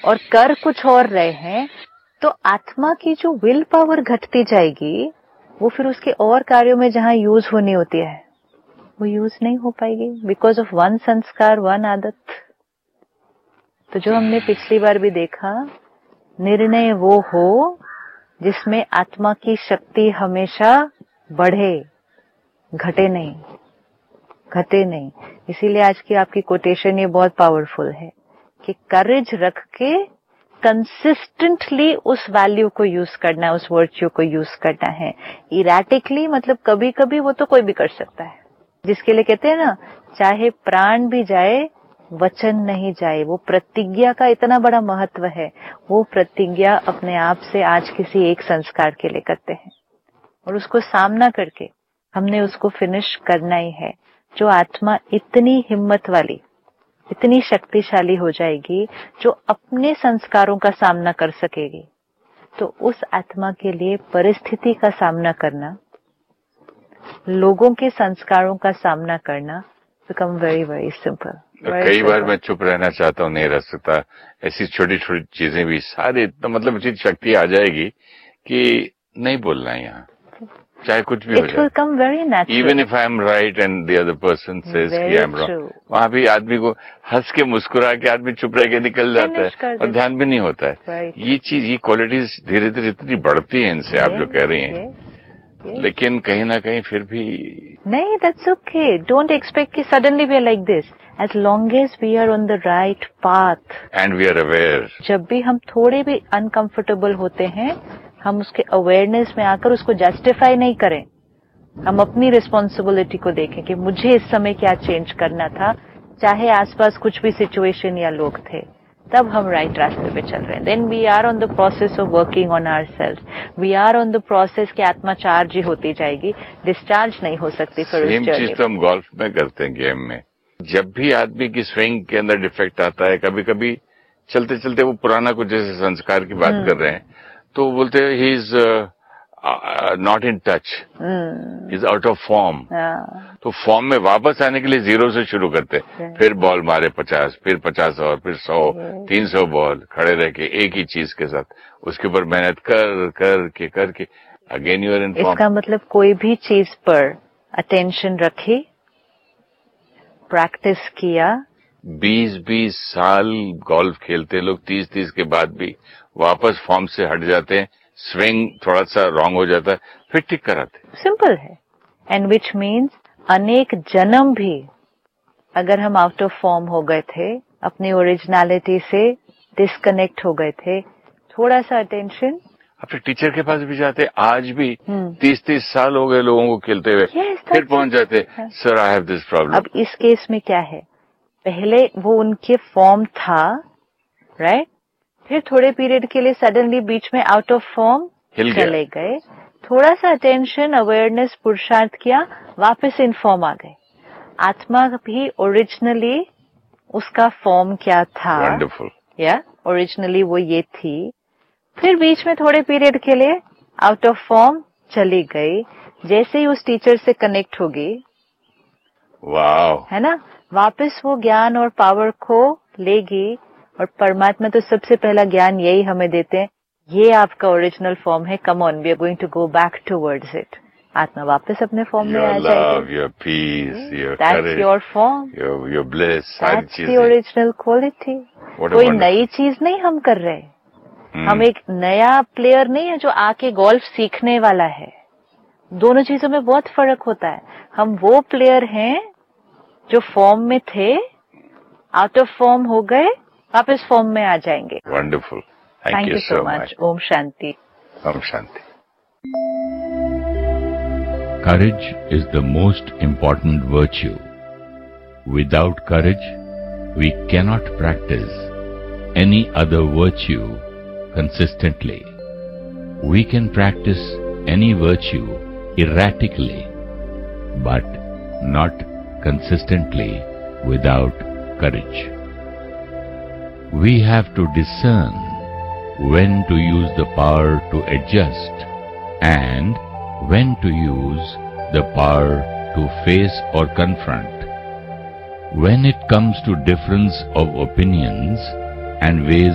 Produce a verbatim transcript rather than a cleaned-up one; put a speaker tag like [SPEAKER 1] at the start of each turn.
[SPEAKER 1] और कर कुछ और रहे हैं, तो आत्मा की जो विल पावर घटती जाएगी, वो फिर उसके और कार्यों में जहां यूज होनी होती है वो यूज नहीं हो पाएगी, बिकॉज ऑफ वन संस्कार, वन आदत। तो जो हमने पिछली बार भी देखा, निर्णय वो हो जिसमें आत्मा की शक्ति हमेशा बढ़े, घटे नहीं, घटे नहीं। इसीलिए आज की आपकी कोटेशन ये बहुत पावरफुल है कि करेज रख के कंसिस्टेंटली उस वैल्यू को यूज करना है, उस वर्च्यू को यूज करना है। इरेटिकली मतलब कभी कभी वो तो कोई भी कर सकता है, जिसके लिए कहते हैं ना, चाहे प्राण भी जाए वचन नहीं जाए। वो प्रतिज्ञा का इतना बड़ा महत्व है। वो प्रतिज्ञा अपने आप से आज किसी एक संस्कार के लिए करते हैं और उसको सामना करके हमने उसको फिनिश करना ही है। जो आत्मा इतनी हिम्मत वाली, इतनी शक्तिशाली हो जाएगी, जो अपने संस्कारों का सामना कर सकेगी, तो उस आत्मा के लिए परिस्थिति का सामना करना, लोगों के संस्कारों का सामना करना बिकम वेरी वेरी सिंपल।
[SPEAKER 2] कई बार मैं चुप रहना चाहता हूँ, नहीं रह सकता। ऐसी छोटी छोटी चीजें भी सारे इतना मतलब इतनी शक्ति आ जाएगी कि नहीं बोलना है यहाँ, चाहे कुछ भी हो जाए।
[SPEAKER 1] It will come very natural.
[SPEAKER 2] Even if I am right and the other person says कि I am wrong, वहाँ भी आदमी को हंस के मुस्कुरा के आदमी चुप रह के निकल जाता है और ध्यान भी नहीं होता है। ये चीज, ये क्वालिटीज धीरे धीरे इतनी बढ़ती है इनसे, आप जो कह रही हैं, लेकिन कहीं ना कहीं फिर भी
[SPEAKER 1] नहीं। That's okay. Don't expect कि suddenly we are like this. As long as we are on the right path
[SPEAKER 2] and we are aware.
[SPEAKER 1] जब भी हम थोड़े भी अनकंफर्टेबल होते हैं, हम उसके अवेयरनेस में आकर उसको जस्टिफाई नहीं करें। हम अपनी रिस्पॉन्सिबिलिटी को देखें कि मुझे इस समय क्या चेंज करना था, चाहे आसपास कुछ भी सिचुएशन या लोग थे, तब हम राइट रास्ते पे चल रहे हैं। Then we are on the process of working on ourselves. We are on the process कि आत्मा चार्ज ही होती जाएगी, डिस्चार्ज नहीं हो सकती। फिर
[SPEAKER 2] सेम चीज तो हम गोल्फ में करते हैं, गेम में। जब भी आदमी की स्विंग के अंदर डिफेक्ट आता है, कभी कभी चलते चलते वो पुराना कुछ जैसे संस्कार की बात कर रहे हैं, तो बोलते हैं he is not in touch, is out of form. तो फॉर्म में वापस आने के लिए जीरो से शुरू करते, फिर बॉल मारे पचास, फिर पचास और फिर सौ, तीन सौ बॉल खड़े रह के एक ही चीज के साथ, उसके ऊपर मेहनत कर कर के करके again you are in form.
[SPEAKER 1] इसका मतलब कोई भी चीज पर अटेंशन रखी, प्रैक्टिस किया।
[SPEAKER 2] बीस बीस साल गोल्फ खेलते लोग, तीस तीस के बाद भी वापस फॉर्म से हट जाते हैं, स्विंग थोड़ा सा रॉन्ग हो जाता है, फिर ठीक कराते।
[SPEAKER 1] सिंपल है। एंड विच मीन्स अनेक जन्म भी अगर हम आउट ऑफ फॉर्म हो गए थे, अपनी ओरिजिनलिटी से डिस्कनेक्ट हो गए थे, थोड़ा सा अटेंशन।
[SPEAKER 2] अपने टीचर के पास भी जाते, आज भी तीस तीस साल हो गए लोगों को खेलते हुए, yes, फिर पहुंच जाते, sir I have this problem.
[SPEAKER 1] अब इस केस में क्या है, पहले वो उनके फॉर्म था, राइट right? फिर थोड़े पीरियड के लिए सडनली बीच में आउट ऑफ फॉर्म चले गए, थोड़ा सा अटेंशन, अवेयरनेस, पुरुषार्थ किया, वापस इन फॉर्म आ गए। आत्मा भी ओरिजिनली उसका फॉर्म क्या था,
[SPEAKER 2] वंडरफुल,
[SPEAKER 1] या ओरिजिनली वो ये थी, फिर बीच में थोड़े पीरियड के लिए आउट ऑफ फॉर्म चली गई। जैसे ही उस टीचर से कनेक्ट होगी,
[SPEAKER 2] वाव,
[SPEAKER 1] है ना, वापस वो ज्ञान और पावर को लेगी। और परमात्मा तो सबसे पहला ज्ञान यही हमें देते हैं, ये आपका ओरिजिनल फॉर्म है, come on, we are going to go back towards it. आत्मा वापस अपने फॉर्म में आ जाएगी।
[SPEAKER 2] Your peace, your
[SPEAKER 1] that's your form,
[SPEAKER 2] your your bliss, सारी चीजें,
[SPEAKER 1] दैट्स द ओरिजिनल क्वालिटी। कोई नई चीज नहीं हम कर रहे, hmm. हम एक नया प्लेयर नहीं है जो आके गोल्फ सीखने वाला है। दोनों चीजों में बहुत फर्क होता है। हम वो प्लेयर हैं जो फॉर्म में थे, आउट ऑफ फॉर्म हो गए, वापस फॉर्म में आ जाएंगे।
[SPEAKER 2] Wonderful,
[SPEAKER 1] thank you so much. Om Shanti.
[SPEAKER 2] Om Shanti.
[SPEAKER 3] Courage is the most important virtue. Without courage, we cannot practice any other virtue consistently. We can practice any virtue erratically, but not consistently without courage. We have to discern when to use the power to adjust and when to use the power to face or confront. When it comes to difference of opinions and ways